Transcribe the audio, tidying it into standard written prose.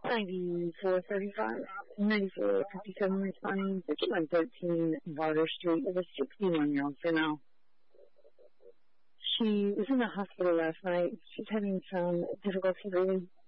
9435, 9457 responding to 113 Varder Street with a 61-year-old female. She was in the hospital last night. She's having some difficulty breathing.